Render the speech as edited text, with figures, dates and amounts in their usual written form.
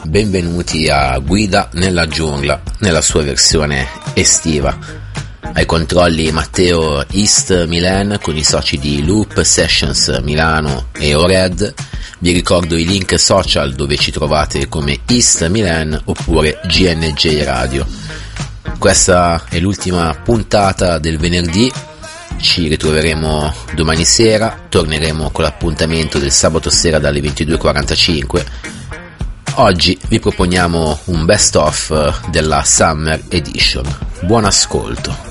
benvenuti a Guida nella giungla, nella sua versione estiva. Ai controlli Matteo East Milan con i soci di Loop Sessions Milano e Ored. Vi ricordo i link social dove ci trovate come East Milan oppure GNJ Radio. Questa è l'ultima puntata del venerdì. Ci ritroveremo domani sera, torneremo con l'appuntamento del sabato sera dalle 22:45. Oggi vi proponiamo un best of della Summer Edition. Buon ascolto.